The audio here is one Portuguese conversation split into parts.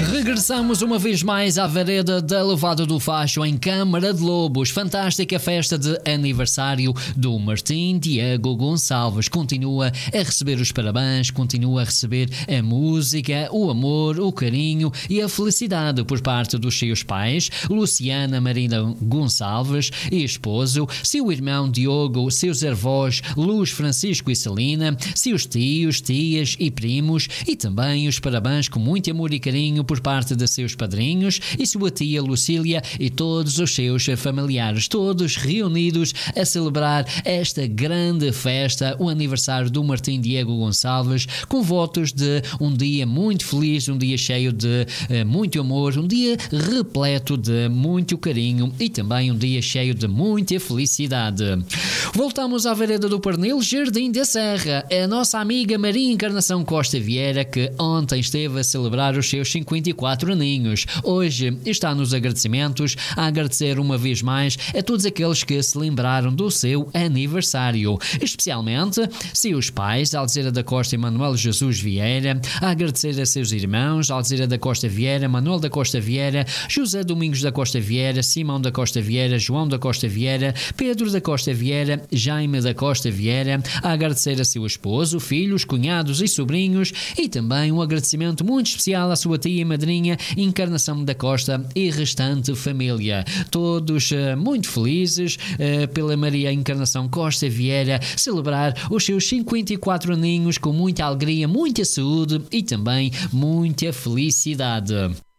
Regressamos uma vez mais à vereda da Levada do Facho em Câmara de Lobos. Fantástica festa de aniversário do Martim Diego Gonçalves. Continua a receber os parabéns, continua a receber a música, o amor, o carinho e a felicidade por parte dos seus pais, Luciana Marina Gonçalves e esposo, seu irmão Diogo, seus avós Luz, Francisco e Celina, seus tios, tias e primos, e também os parabéns com muito amor e carinho por parte de seus padrinhos e sua tia Lucília e todos os seus familiares, todos reunidos a celebrar esta grande festa, o aniversário do Martim Diego Gonçalves, com votos de um dia muito feliz, um dia cheio de muito amor, um dia repleto de muito carinho e também um dia cheio de muita felicidade. Voltamos à vereda do Pernil, Jardim da Serra. A nossa amiga Maria Encarnação Costa Vieira, que ontem esteve a celebrar os seus 54 aninhos. Hoje está nos agradecimentos, a agradecer uma vez mais a todos aqueles que se lembraram do seu aniversário, especialmente seus pais, Alzira da Costa e Manuel Jesus Vieira, a agradecer a seus irmãos, Alzira da Costa Vieira, Manuel da Costa Vieira, José Domingos da Costa Vieira, Simão da Costa Vieira, João da Costa Vieira, Pedro da Costa Vieira, Jaime da Costa Vieira, a agradecer a seu esposo, filhos, cunhados e sobrinhos, e também um agradecimento muito especial à sua tia e madrinha Encarnação da Costa e restante família. Todos muito felizes pela Maria Encarnação Costa Vieira celebrar os seus 54 aninhos com muita alegria, muita saúde e também muita felicidade.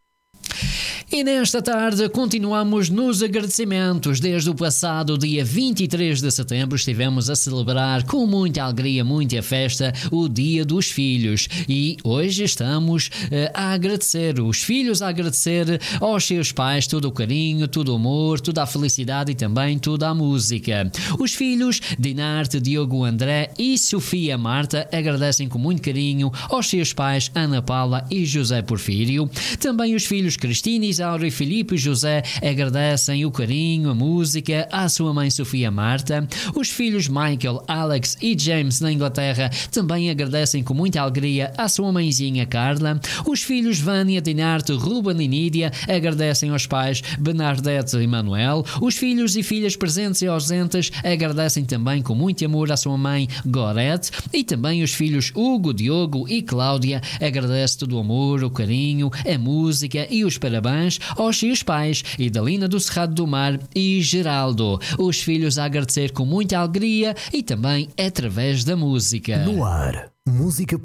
E nesta tarde continuamos nos agradecimentos. Desde o passado dia 23 de setembro estivemos a celebrar com muita alegria, muita festa, o Dia dos Filhos. E hoje estamos a agradecer, os filhos a agradecer aos seus pais todo o carinho, todo o amor, toda a felicidade e também toda a música. Os filhos Dinarte, Diogo André e Sofia Marta agradecem com muito carinho aos seus pais Ana Paula e José Porfírio. Também os filhos Cristina, Isauro e Filipe José agradecem o carinho, a música à sua mãe Sofia Marta. Os filhos Michael, Alex e James na Inglaterra também agradecem com muita alegria à sua mãezinha Carla. Os filhos Vânia, Dinarte, Ruben e Nídia agradecem aos pais Bernadette e Manuel. Os filhos e filhas presentes e ausentes agradecem também com muito amor à sua mãe Gorete. E também os filhos Hugo, Diogo e Cláudia agradecem todo o amor, o carinho, a música e os parabéns aos seus pais, Idalina do Cerrado do Mar e Geraldo. Os filhos a agradecer com muita alegria e também através da música. No ar, música